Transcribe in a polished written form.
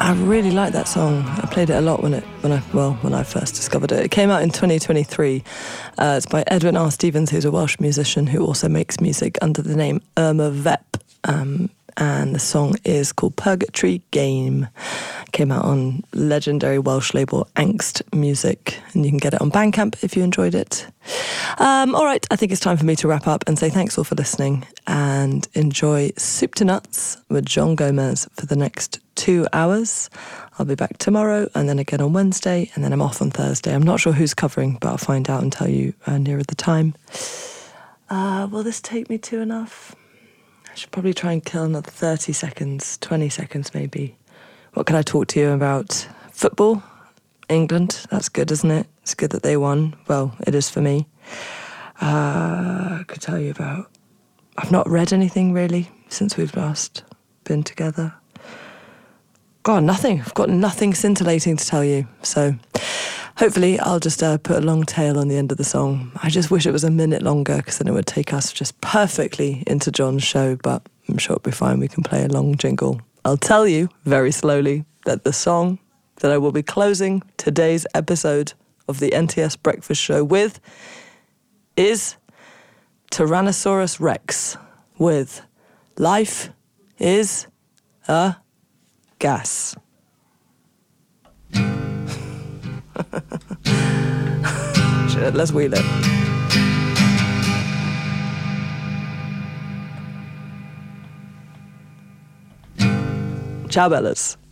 I really like that song. I played it a lot when I first discovered it. It came out in 2023. It's by Edwin R. Stevens, who's a Welsh musician who also makes music under the name Irma Vep. And the song is called Purgatory Game. Came out on legendary Welsh label Angst Music, and you can get it on Bandcamp if you enjoyed it. All right, I think it's time for me to wrap up and say thanks all for listening, and enjoy Soup to Nuts with John Gomez for the next 2 hours. I'll be back tomorrow and then again on Wednesday, and then I'm off on Thursday. I'm not sure who's covering, but I'll find out and tell you nearer the time. Will this take me to enough? I should probably try and kill another 30 seconds, 20 seconds maybe. What can I talk to you about? Football? England? That's good, isn't it? It's good that they won. Well, it is for me. I could tell you about... I've not read anything really since we've last been together. God, nothing. I've got nothing scintillating to tell you. So hopefully I'll just put a long tail on the end of the song. I just wish it was a minute longer, because then it would take us just perfectly into John's show, but I'm sure it'll be fine. We can play a long jingle. I'll tell you very slowly that the song that I will be closing today's episode of the NTS Breakfast Show with is Tyrannosaurus Rex with Life is a Gas. Shit, let's wheel it. Ciao, Bellas.